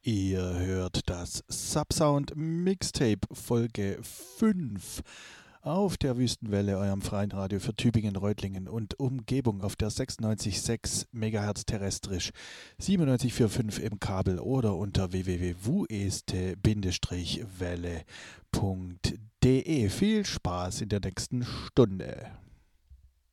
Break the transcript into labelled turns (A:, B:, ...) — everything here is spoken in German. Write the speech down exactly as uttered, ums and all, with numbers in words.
A: Ihr hört das Subsound Mixtape Folge fünf auf der Wüstenwelle, eurem freien Radio für Tübingen, Reutlingen und Umgebung auf der sechsundneunzig Komma sechs Megahertz terrestrisch, siebenundneunzig Komma fünf im Kabel oder unter w w w punkt wueste Bindestrich welle punkt de. Viel Spaß in der nächsten Stunde.